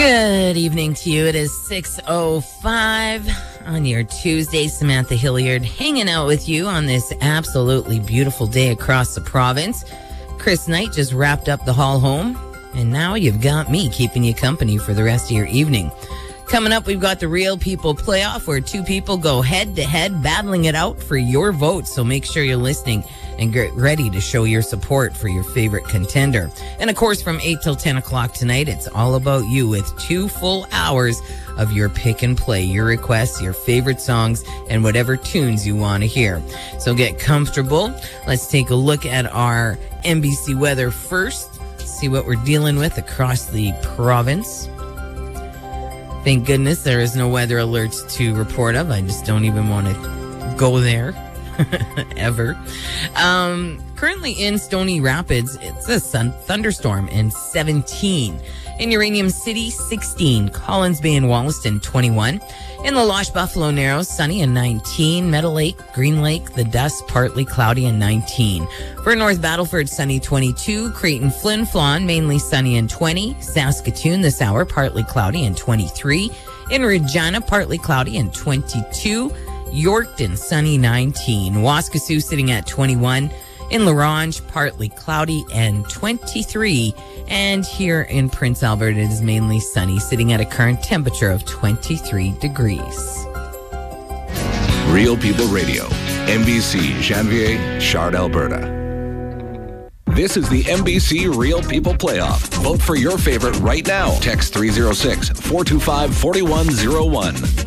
Good evening to you. It is 6:05 on your Tuesday. Samantha Hilliard hanging out with you on this absolutely beautiful day across the province. Chris Knight just wrapped up the haul home, and now you've got me keeping you company for the rest of your evening. Coming up, we've got the Real People Playoff, where two people go head-to-head battling it out for your vote. So make sure you're listening and get ready to show your support for your favorite contender. And of course, from 8 till 10 o'clock tonight, it's all about you with 2 full hours of your pick and play, your requests, your favorite songs, and whatever tunes you want to hear. So get comfortable. Let's take a look at our NBC weather first, see what we're dealing with across the province. Thank goodness there is no weather alerts to report of. I just don't even want to go there ever. Currently in Stony Rapids, it's a thunderstorm and 17. In Uranium City, 16. Collins Bay and Wollaston, 21. In the Losh Buffalo Narrows, sunny and 19. Meadow Lake, Green Lake, the Dust, partly cloudy and 19. For North Battleford, sunny 22. Creighton, Flin Flon, mainly sunny and 20. Saskatoon this hour, partly cloudy and 23. In Regina, partly cloudy and 22. Yorkton, sunny 19. Waskesiu sitting at 21. In La Ronge, partly cloudy and 23. And here in Prince Albert, it is mainly sunny, sitting at a current temperature of 23 degrees. Real People Radio, NBC, Janvier, Chard, Alberta. This is the NBC Real People Playoff. Vote for your favorite right now. Text 306-425-4101.